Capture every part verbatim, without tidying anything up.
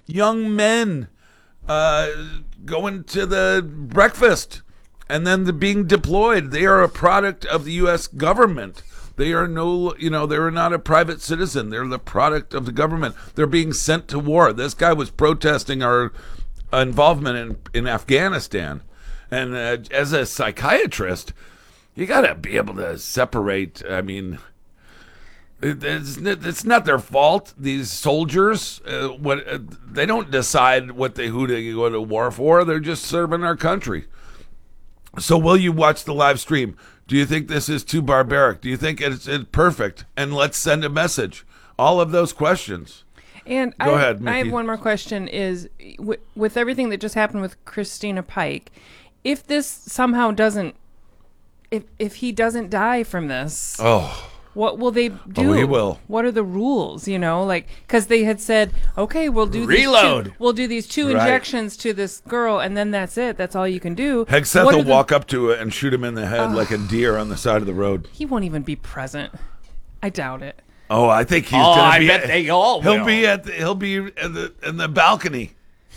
young men uh, going to the breakfast and then the being deployed. They are a product of the U S government. They are no, you know, they're not a private citizen. They're the product of the government. They're being sent to war. This guy was protesting our involvement in, in Afghanistan. And uh, as a psychiatrist, you got to be able to separate. I mean, it's, it's not their fault. These soldiers, uh, what uh, they don't decide what they who they go to war for. They're just serving our country. So, will you watch the live stream? Do you think this is too barbaric? Do you think it's, it's perfect? And let's send a message. All of those questions. And Go I, ahead, Mickey. I have one more question is, w- with everything that just happened with Christina Pike, if this somehow doesn't, if if he doesn't die from this, oh, what will they do? Oh, he will. What are the rules, you know? Like, because they had said, okay, we'll do Reload. These two, we'll do these two Right. injections to this girl, and then that's it. That's all you can do. Hegseth What will are the- walk up to it and shoot him in the head like a deer on the side of the road. He won't even be present. I doubt it. Oh, I think he's Oh, gonna I be. bet at, they all He'll will. be at. The, he'll be in the in the balcony.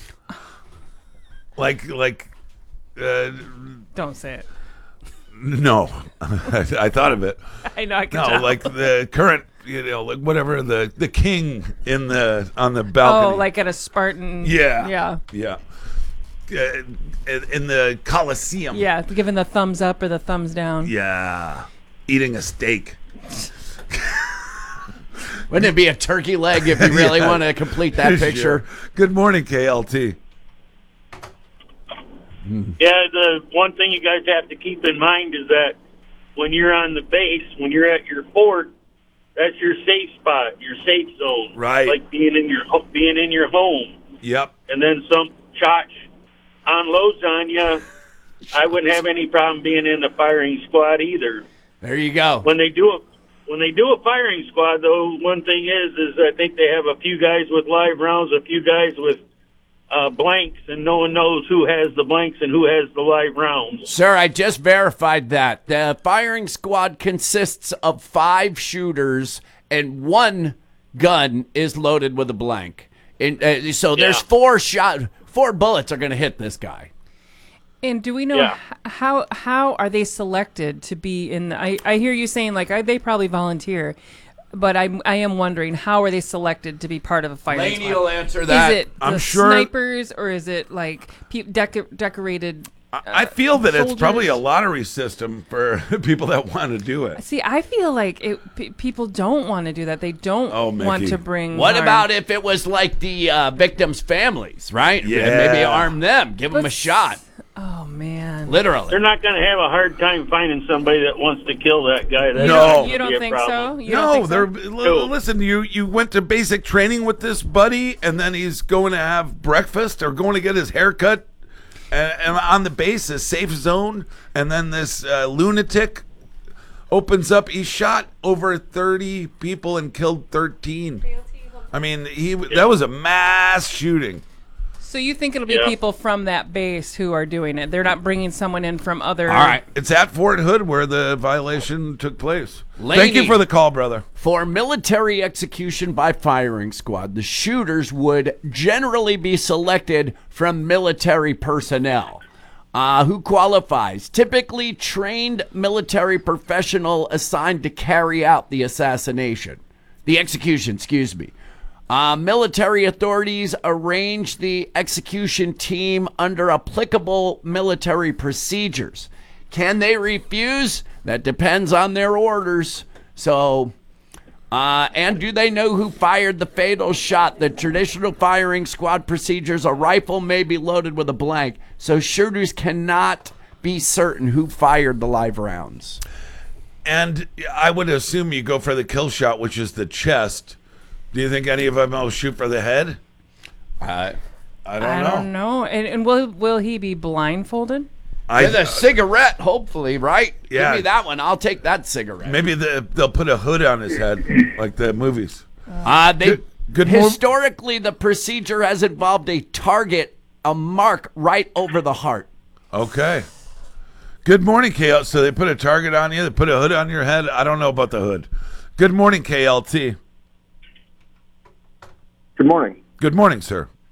Like like, uh, Don't say it. no, I, I thought of it. I know. I can No, tell. like the current, you know, like whatever the the king in the on the balcony. Oh, like at a Spartan. yeah, Yeah. yeah. Uh, in in the Colosseum. Yeah, giving the thumbs up or the thumbs down. Yeah, eating a steak. Wouldn't it be a turkey leg if you really Yeah. want to complete that picture? Sure. Good morning, K L T. Yeah, the one thing you guys have to keep in mind is that when you're on the base, when you're at your fort, that's your safe spot, your safe zone. Right. Like being in your ho- being in your home, Yep. and then some chotch unloads on you. I wouldn't have any problem being in the firing squad either. There you go. When they do a when they do a firing squad, though, one thing is is I think they have a few guys with live rounds, a few guys with uh, blanks, and no one knows who has the blanks and who has the live rounds. Sir, I just verified that. The firing squad consists of five shooters, and one gun is loaded with a blank. And, uh, so there's Yeah. four shot, four bullets are going to hit this guy. And do we know Yeah. h- how how are they selected to be in? The, I I hear you saying like I, they probably volunteer, but I I am wondering how are they selected to be part of a firing Laney squad? will answer that. Is it I'm the sure- snipers or is it like pe- deco- decorated? I, I feel that it's soldiers? probably a lottery system for people that want to do it. See, I feel like it, pe people don't want to do that. They don't Oh, want Mickey. to bring. What harm. about if it was like the uh, victims' families, right? Yeah. And maybe arm them, give them a But- shot, Oh man. literally. They're not going to have a hard time finding somebody that wants to kill that guy. That's No. not gonna You don't be a think problem. so? You don't No, think so? they're l- listen. You you went to basic training with this buddy, and then he's going to have breakfast or going to get his hair cut, and, and on the base, a safe zone, and then this uh, lunatic opens up. He shot over thirty people and killed thirteen. I mean, he that was a mass shooting. So you think it'll be Yeah. people from that base who are doing it? They're not bringing someone in from other. All right. It's at Fort Hood where the violation took place. Laney. Thank you for the call, brother. For military execution by firing squad, the shooters would generally be selected from military personnel. Uh, who qualifies? Typically trained military professional assigned to carry out the assassination. The execution, excuse me. Uh, military authorities arrange the execution team under applicable military procedures. Can they refuse? That depends on their orders. So, uh, and do they know who fired the fatal shot? The traditional firing squad procedures, a rifle may be loaded with a blank, so shooters cannot be certain who fired the live rounds. And I would assume you go for the kill shot, which is the chest. Do you think any of them will shoot for the head? Uh, I don't I know. don't know. And, and will will he be blindfolded? I, with a cigarette, hopefully, right? Yeah. Give me that one. I'll take that cigarette. maybe the, they'll put a hood on his head, like the movies. Uh, they, Good- good mor- historically, the procedure has involved a target, a mark right over the heart. Okay. Good morning, K L. So they put a target on you. They put a hood on your head. I don't know about the hood. Good morning, K L T. Good morning. Good morning, sir.